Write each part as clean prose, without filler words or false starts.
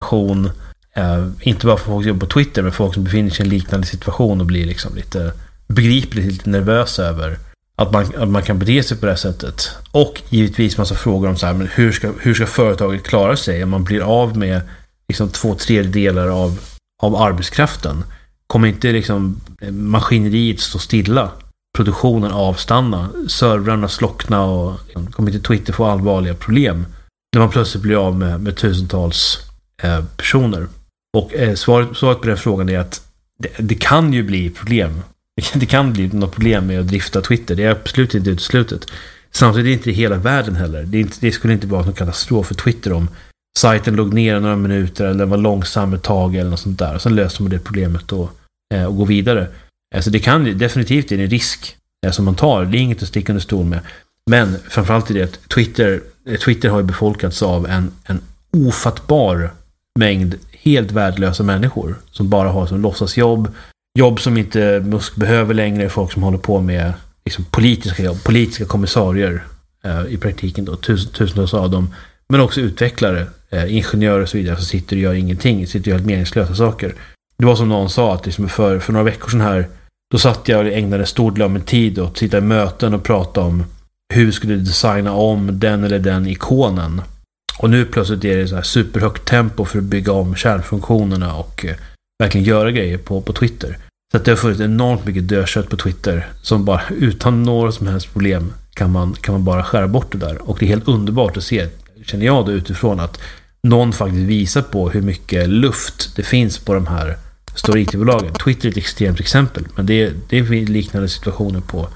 reaktion, inte bara för folk som jobbar på Twitter, men folk som befinner sig i en liknande situation och blir liksom lite begripligt lite nervösa över att man kan bete sig på det här sättet. Och givetvis massa frågor om så här, men hur ska företaget klara sig om man blir av med liksom 2/3 av arbetskraften? Kommer inte liksom maskineriet stå stilla, produktionen avstanna, servrarna slockna och kommer inte Twitter få allvarliga problem när man plötsligt blir av med tusentals personer? Och svaret på den frågan är att det kan ju bli problem. Det kan bli något problem med att drifta Twitter. Det är absolut inte uteslutet. Samtidigt är det inte i hela världen heller. Det skulle inte vara någon katastrof för Twitter om sajten låg ner några minuter eller var långsam ett tag eller något sånt där. Och sen löser man det problemet och går vidare. Så det kan definitivt är en risk som man tar. Det är inget att sticka under stol med. Men framförallt är det att Twitter har ju befolkats av en ofattbar mängd helt värdelösa människor som bara har som låtsasjobb. Jobb som inte Musk behöver längre, folk som håller på med liksom politiska jobb, politiska kommissarier i praktiken då, tusentals av dem, men också utvecklare, ingenjörer och så vidare som sitter och gör ingenting, sitter och gör helt meningslösa saker. Det var som någon sa att liksom för några veckor sedan här, då satt jag och ägnade stor del av min tid åt att sitta i möten och prata om hur vi skulle designa om den eller den ikonen. Och nu plötsligt är det så här superhögt tempo för att bygga om kärnfunktionerna och verkligen göra grejer på Twitter. Så att det har funnits enormt mycket dödkött på Twitter som bara utan några som helst problem kan man bara skära bort det där. Och det är helt underbart att se, känner jag då utifrån, att någon faktiskt visar på hur mycket luft det finns på de här stora IT-bolagen. Twitter är ett extremt exempel, men det är liknande situationer på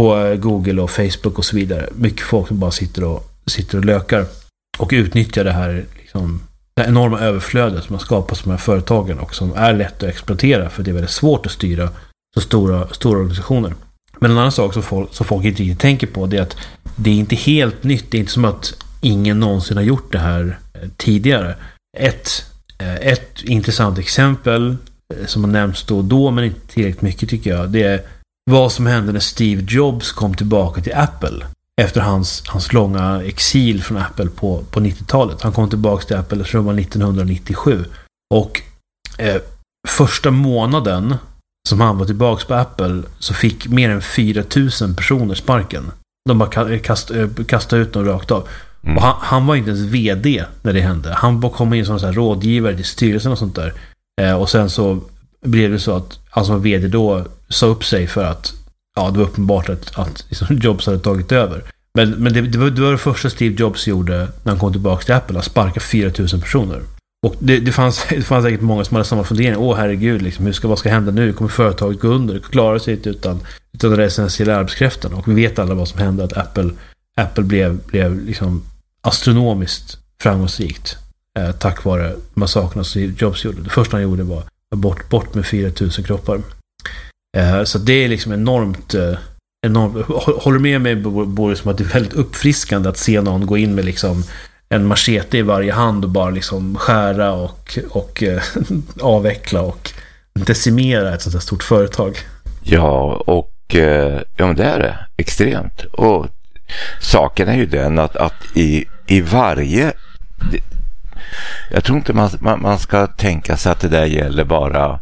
Google och Facebook och så vidare. Mycket folk som bara sitter och lökar och utnyttjar det här liksom, det enorma överflödet som har skapats på de här företagen och som är lätt att exploatera för det är väldigt svårt att styra så stora organisationer. Men en annan sak som folk inte riktigt tänker på, det är att det är inte helt nytt. Det är inte som att ingen någonsin har gjort det här tidigare. Ett intressant exempel som har nämnts då och då, men inte tillräckligt mycket tycker jag, det är vad som hände när Steve Jobs kom tillbaka till Apple efter hans långa exil från Apple på 90-talet. Han kom tillbaka till Apple, jag tror det var 1997. Och första månaden som han var tillbaka på Apple så fick mer än 4000 personer sparken. De bara kastade ut dem rakt av. Och han var inte ens vd när det hände. Han bara kom in som en rådgivare till styrelsen och sånt där. Och sen så blev det så att han som var vd då sa upp sig för att det var uppenbart att liksom Jobs hade tagit över. Men det var det första Steve Jobs gjorde när han kom tillbaka till Apple, att sparka 4000 personer. Och det fanns säkert många som hade samma fundering. Herregud, liksom, vad ska hända nu? Kommer företaget gå under? Det klarar sig inte utan den essentiella arbetskraften. Och vi vet alla vad som hände, att Apple blev liksom astronomiskt framgångsrikt tack vare de här sakerna som Jobs gjorde. Det första han gjorde var bort med 4000 kroppar. Så det är liksom enormt. Håller med mig, Boris, som att det är väldigt uppfriskande att se någon gå in med liksom en machete i varje hand och bara liksom skära och avveckla och decimera ett sånt här stort företag. Ja, men det är det extremt. Och saken är ju den att i varje, jag tror inte man ska tänka sig att det där gäller bara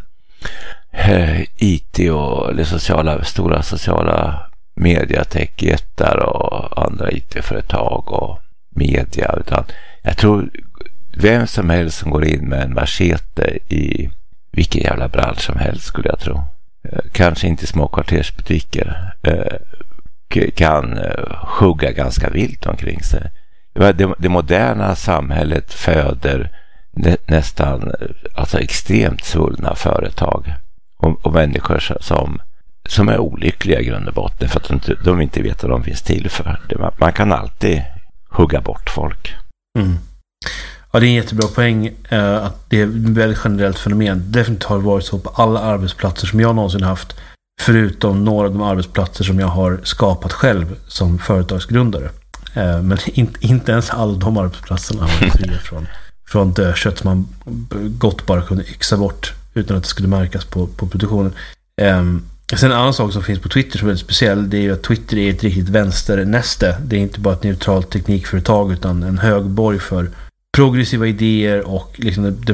IT och eller stora sociala mediatech-jättar och andra IT-företag och media, utan jag tror vem som helst som går in med en machete i vilken jävla bransch som helst, skulle jag tro, kanske inte små kvartersbutiker, kan hugga ganska vilt omkring sig. Det moderna samhället föder nästan extremt svullna företag och människor som är olyckliga i grund och botten för att de inte vet vad de finns till för. Man kan alltid hugga bort folk. Ja, det är en jättebra poäng att det är ett väldigt generellt fenomen. Definitivt har det varit så på alla arbetsplatser som jag någonsin haft, förutom några av de arbetsplatser som jag har skapat själv som företagsgrundare. Men inte ens alla de arbetsplatserna har varit fria från dödkött som man gott bara kunde yxa bort utan att det skulle märkas på produktionen. Sen en annan sak som finns på Twitter som är väldigt speciell, det är ju att Twitter är ett riktigt vänsternäste. Det är inte bara ett neutralt teknikföretag utan en högborg för progressiva idéer och liksom det